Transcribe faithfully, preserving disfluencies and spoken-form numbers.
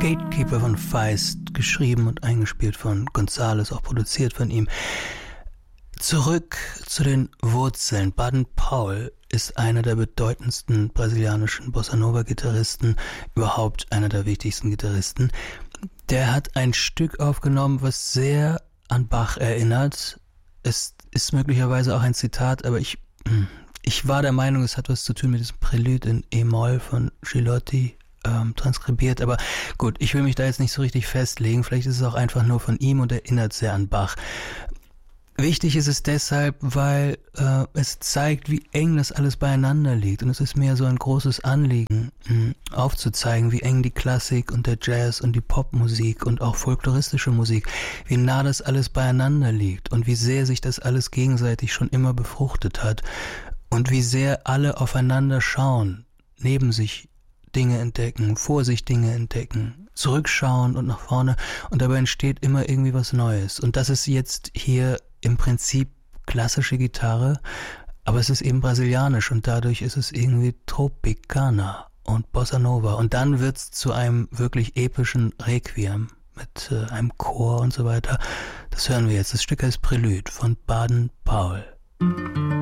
Gatekeeper von Feist, geschrieben und eingespielt von González, auch produziert von ihm. Zurück zu den Wurzeln. Baden-Powell ist einer der bedeutendsten brasilianischen Bossa-Nova-Gitarristen, überhaupt einer der wichtigsten Gitarristen. Der hat ein Stück aufgenommen, was sehr an Bach erinnert. Es ist möglicherweise auch ein Zitat, aber ich, ich war der Meinung, es hat was zu tun mit diesem Prälude in E-Moll von Gilotti ähm, transkribiert. Aber gut, ich will mich da jetzt nicht so richtig festlegen. Vielleicht ist es auch einfach nur von ihm und erinnert sehr an Bach. Wichtig ist es deshalb, weil äh, es zeigt, wie eng das alles beieinander liegt. Und es ist mir so ein großes Anliegen, mh, aufzuzeigen, wie eng die Klassik und der Jazz und die Popmusik und auch folkloristische Musik, wie nah das alles beieinander liegt und wie sehr sich das alles gegenseitig schon immer befruchtet hat und wie sehr alle aufeinander schauen, neben sich Dinge entdecken, vor sich Dinge entdecken, zurückschauen und nach vorne, und dabei entsteht immer irgendwie was Neues. Und das ist jetzt hier im Prinzip klassische Gitarre, aber es ist eben brasilianisch und dadurch ist es irgendwie Tropicana und Bossa Nova. Und dann wird's zu einem wirklich epischen Requiem mit äh, einem Chor und so weiter. Das hören wir jetzt. Das Stück heißt Prälude von Baden-Powell.